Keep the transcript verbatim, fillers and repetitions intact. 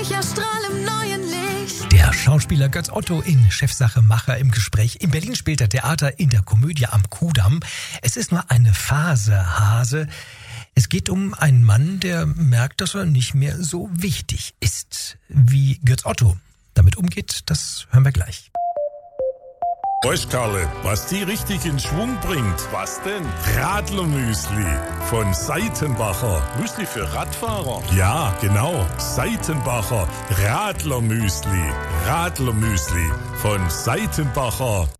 ich erstrahl im neuen Licht. Der Schauspieler Götz Otto in Chefsache Macher im Gespräch. In Berlin spielt er Theater in der Komödie am Kudamm. Es ist nur eine Phase, Hase. Es geht um einen Mann, der merkt, dass er nicht mehr so wichtig ist. Wie Götz Otto damit umgeht, das hören wir gleich. Weißt Karle, was die richtig in Schwung bringt? Was denn? Radlermüsli von Seitenbacher. Müsli für Radfahrer? Ja, genau. Seitenbacher Radlermüsli. Radlermüsli von Seitenbacher.